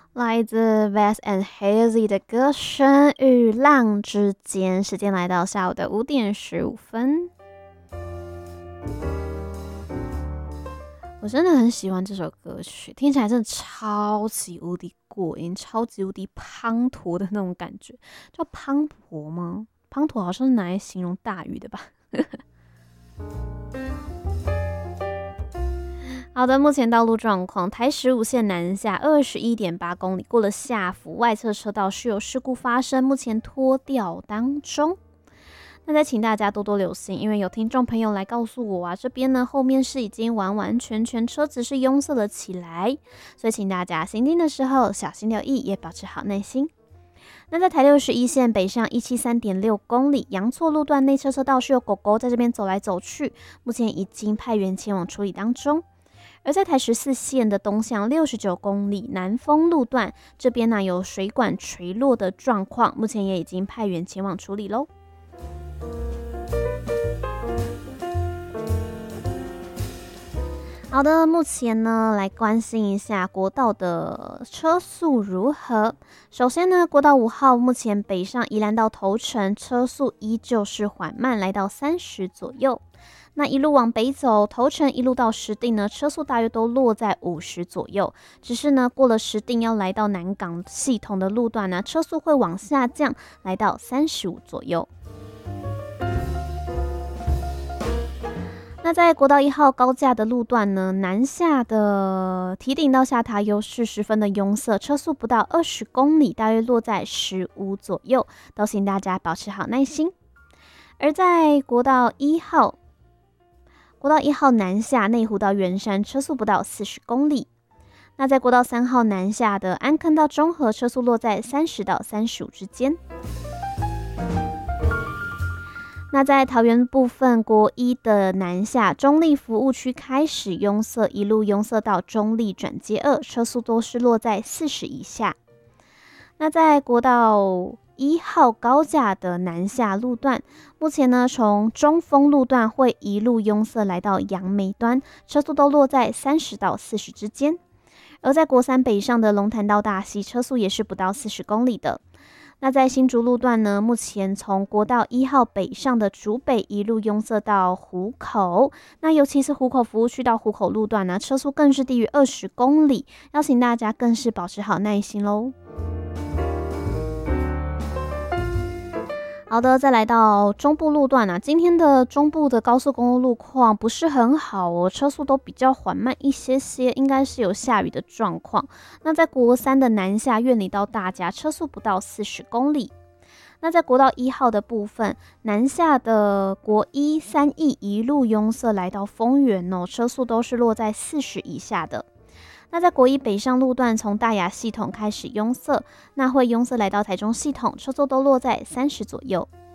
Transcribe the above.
来自 Vast and Hazy 的歌声与浪之间，时间来到下午的5点15分。我真的很喜欢这首歌曲，听起来真的超级无敌过瘾，超级无敌滂沱的那种感觉。叫滂沱吗？滂沱好像是拿来形容大雨的吧。好的，目前道路状况，台15线南下21.8公里，过了下福外侧车道是有事故发生，目前拖吊当中。那再请大家多多留心，因为有听众朋友来告诉我啊，这边呢后面是已经完完全全车子是拥塞了起来，所以请大家行进的时候小心留意，也保持好耐心。那在台61线北上173.6公里，阳错路段内侧车道是有狗狗在这边走来走去，目前已经派员前往处理当中。而在台14线的东向69公里南丰路段，这边呢有水管垂落的状况，目前也已经派员前往处理咯。好的，目前呢来关心一下国道的车速如何。首先呢，国道5号目前北上宜兰到头城，车速依旧是缓慢，来到30左右。那一路往北走，头城一路到石碇呢，车速大约都落在50左右。只是呢，过了石碇要来到南港系统的路段呢，车速会往下降，来到35左右。那在国道1号高架的路段呢，南下的堤顶到下塔又是十分的拥塞，车速不到20公里，大约落在15左右，都请大家保持好耐心。而在国道1号南下内湖到圆山，车速不到40公里。那在国道3号南下的安坑到中和，车速落在30到35之间。那在桃园部分，国一的南下中立服务区开始拥塞，一路拥塞到中立转接2，车速都是落在40以下。那在国道1号高架的南下路段，目前呢从中丰路段会一路拥塞来到杨梅端，车速都落在30到40之间。而在国3北上的龙潭到大溪，车速也是不到40公里的。那在新竹路段呢，目前从国道1号北上的竹北一路拥塞到湖口，那尤其是湖口服务区到湖口路段呢，车速更是低于20公里，邀请大家更是保持好耐心咯。好的，再来到中部路段啊，今天的中部的高速公路路况不是很好哦，车速都比较缓慢一些些，应该是有下雨的状况。那在国3的南下苑里到大甲，车速不到40公里。那在国道1号的部分，南下的国1、3义一路拥塞来到丰原哦，车速都是落在40以下的。那在国1北上路段，从大雅系统开始拥塞，那会拥塞来到台中系统，车速都落在30左右。